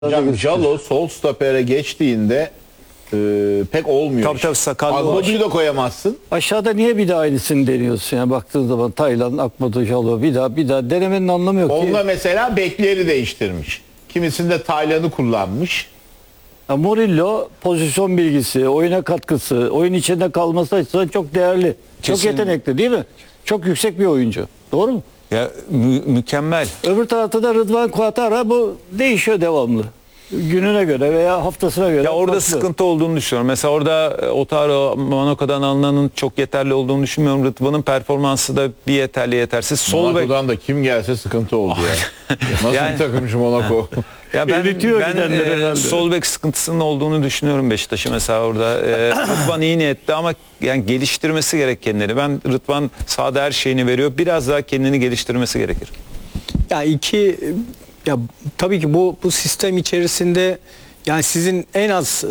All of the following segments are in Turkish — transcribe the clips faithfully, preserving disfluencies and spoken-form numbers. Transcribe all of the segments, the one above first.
Hocam Jalo sol stopere geçtiğinde e, pek olmuyor. Tabii tabii sakallı. Akmodu'yu da koyamazsın. Aşağıda niye bir daha aynısını deniyorsun ya? Baktığın zaman Taylan, Akmodu, Jalo bir daha bir daha denemenin anlamı yok ki. Onunla mesela bekleri değiştirmiş. Kimisinde Taylan'ı kullanmış. Ya Murillo pozisyon bilgisi, oyuna katkısı, oyun içinde kalması açısından çok değerli. Kesin. Çok yetenekli değil mi? Çok yüksek bir oyuncu. Doğru mu? Ya mü- mükemmel. Öbür tarafta da Rıdvan Kuatara, bu değişiyor devamlı. Gününe göre veya haftasına göre. Ya orada farklı. sıkıntı olduğunu düşünüyorum. Mesela orada e, Otaro Monaco'dan alınanın çok yeterli olduğunu düşünmüyorum. Rıdvan'ın performansı da bir yeterli yetersiz. Sol bek. Monaco'dan da kim gelse sıkıntı oldu ya. Nasıl Yani- bir takımmış Monaco? Ya ben, Eritiyor ben gidenleri e, herhalde. sol bek sıkıntısının olduğunu düşünüyorum Beşiktaş'ı mesela orada. E, Rıdvan iyi niyetli ama yani geliştirmesi gerek kendini. Ben Rıdvan sahada her şeyini veriyor. Biraz daha kendini geliştirmesi gerekir. Ya iki ya tabii ki bu bu sistem içerisinde yani sizin en az e,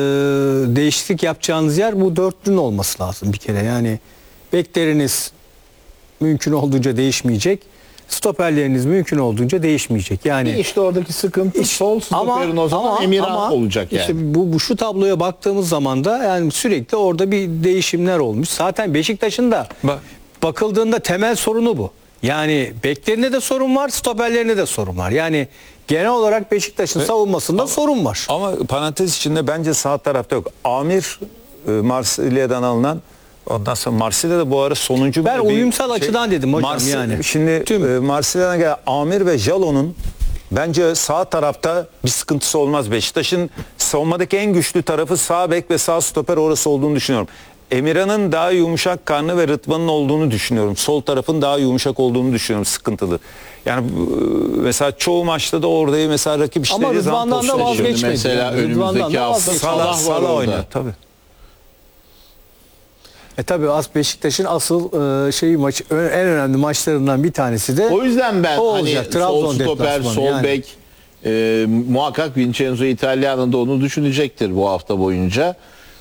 değişiklik yapacağınız yer bu dörtlünün olması lazım bir kere. Yani bekleriniz mümkün olduğunca değişmeyecek. Stoperleriniz mümkün olduğunca değişmeyecek. Yani İşte oradaki sıkıntı sol stoperin o zaman Emirhan olacak yani. İşte bu, bu şu tabloya baktığımız zaman da yani sürekli orada bir değişimler olmuş. Zaten Beşiktaş'ın da Bak. bakıldığında temel sorunu bu. Yani beklerinde de sorun var, stoperlerinde de sorun var. Yani genel olarak Beşiktaş'ın savunmasında sorun var. Ama parantez içinde bence sağ tarafta yok. Amir e, Marsilya'dan alınan, ondan sonra Marsilya'da bu ara sonuncu Ben bir uyumsal açıdan dedim hocam Marsi- yani. Şimdi Tüm- e, Marsilya'dan gelen Amir ve Jalo'nun bence sağ tarafta bir sıkıntısı olmaz. Beşiktaş'ın savunmadaki en güçlü tarafı sağ bek ve sağ stoper orası olduğunu düşünüyorum. Emirhan'ın daha yumuşak karnı ve Rıdvan'ın olduğunu düşünüyorum. Sol tarafın daha yumuşak olduğunu düşünüyorum, sıkıntılı. Yani e, mesela çoğu maçta da oradayı mesela rakip işleri Ama Rıdvan'dan da vazgeçmedi. Mesela Yani. önümüzdeki Rıdvan'dan da hafta vazgeçmedi. Salah Salah, var Salah orada. oynuyor tabii. E tabii as Beşiktaş'ın asıl e, şey maç en önemli maçlarından bir tanesi de O yüzden ben o hani olacak, sol Trabzon stoper, deplasmanı sol yani. bek e, muhakkak Vincenzo Italiano da onu düşünecektir bu hafta boyunca.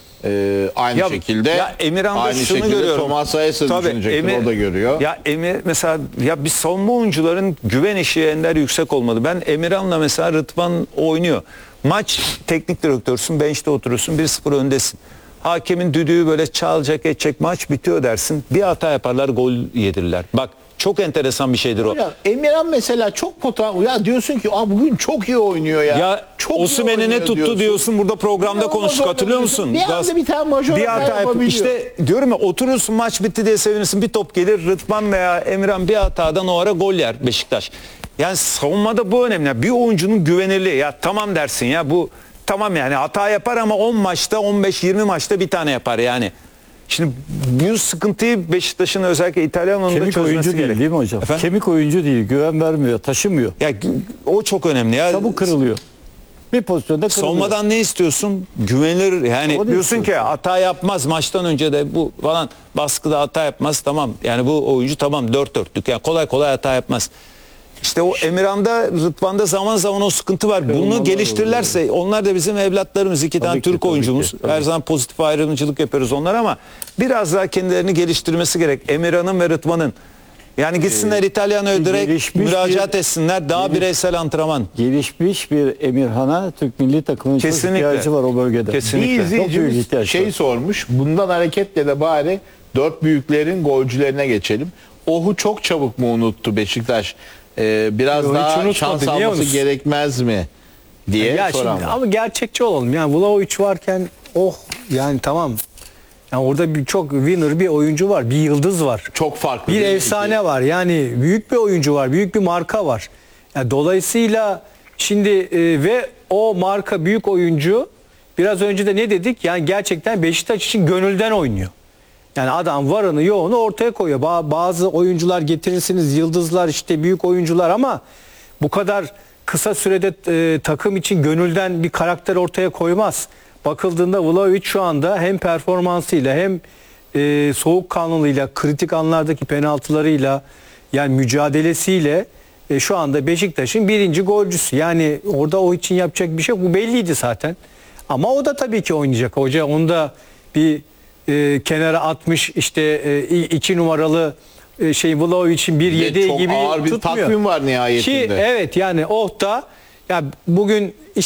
E, aynı Ya- şekilde ya Emirhan'da aynı şunu şekilde görüyorum. Thomas Sayes'i Tabii, düşünecektir. Emir- O da görüyor. Ya Emir mesela ya bir savunma oyuncuların güven eşiği ender yüksek olmalı. Ben Emirhan'la mesela Rıdvan oynuyor. Maç teknik direktörsün, bench'te oturursun, bir sıfır öndesin. Hakemin düdüğü böyle çalacak edecek, maç bitiyor dersin. Bir hata yaparlar, gol yedirirler. Bak çok enteresan bir şeydir o. Ya Emirhan mesela çok potansiyel. Ya diyorsun ki Aa, bugün çok iyi oynuyor ya. Ya çok iyi Osimhen'i ne oynuyor tuttu diyorsun, burada programda Ya, konuştuk, ama hatırlıyor diyorsun, musun? bir anda Gaz- bir tane majör bir hata hata yap- yapabiliyor. İşte diyorum ya, oturursun maç bitti diye sevinirsin, bir top gelir, Rıdvan veya Emirhan bir hatadan o ara gol yer Beşiktaş. Yani savunmada bu önemli. Bir oyuncunun güvenirliği, ya tamam dersin ya bu tamam yani hata yapar ama on maçta on beş yirmi maçta bir tane yapar yani. Şimdi bu sıkıntıyı Beşiktaş'ın özellikle İtalyanların da Kemik çözmesi oyuncu gerek. değil değil mi hocam? Efendim? Kemik oyuncu değil, güven vermiyor, taşımıyor. Ya o çok önemli ya. Çabuk kırılıyor. Bir pozisyonda kırılıyor. Savunmadan ne istiyorsun? Güvenilir yani, O da diyorsun ki istiyorsun. hata yapmaz, maçtan önce de bu falan baskıda hata yapmaz, tamam. Yani bu oyuncu tamam dört dörtlük, yani kolay kolay hata yapmaz. İşte o Emirhan'da, Rıdvan'da zaman zaman o sıkıntı var. Bunu Kırılmalar geliştirirlerse, onlar da bizim evlatlarımız, iki tane Tabii ki, Türk tabii oyuncumuz. ki, tabii. Her zaman pozitif ayrımcılık yapıyoruz onlar ama biraz daha kendilerini geliştirmesi gerek. Emirhan'ın ve Rıdvan'ın. Yani gitsinler İtalyano'ya direkt gelişmiş müracaat bir- etsinler. Daha bireysel antrenman. Gelişmiş bir Emirhan'a Türk milli takımının çok Kesinlikle. ihtiyacı var o bölgede. Kesinlikle. Bir Çok büyük izleyicimiz ihtiyaç şey var. sormuş. Bundan hareketle de bari dört büyüklerin golcülerine geçelim. Ohu çok çabuk mu unuttu Beşiktaş? Ee, biraz Yo, hiç daha unutmadı. şans Niye alması unutsun? gerekmez mi diye ya soran şimdi var. ama gerçekçi olalım. Yani Vlahovic varken oh yani tamam. Yani orada bir çok winner bir oyuncu var, bir yıldız var. Çok farklı. Bir değil mi? efsane var. Yani büyük bir oyuncu var, büyük bir marka var. Yani dolayısıyla şimdi e, ve o marka büyük oyuncu biraz önce de ne dedik? Yani gerçekten Beşiktaş için gönülden oynuyor. Yani adam varını yoğunu ortaya koyuyor. Ba- Bazı oyuncular getirirsiniz, yıldızlar işte büyük oyuncular ama bu kadar kısa sürede e, takım için gönülden bir karakter ortaya koymaz. Bakıldığında Vlahovic şu anda hem performansıyla hem e, soğukkanlılığıyla, kritik anlardaki penaltılarıyla yani mücadelesiyle e, şu anda Beşiktaş'ın birinci golcüsü. Yani orada o için yapacak bir şey yok. Bu belliydi zaten. Ama o da tabii ki oynayacak. Hoca onu da bir e, kenara atmış işte e, iki numaralı e, şey Vlahovic'in bir Bir de yedi çok gibi ağır bir tutmuyor. takvim var nihayetinde. Ki evet yani oh da Ya bugün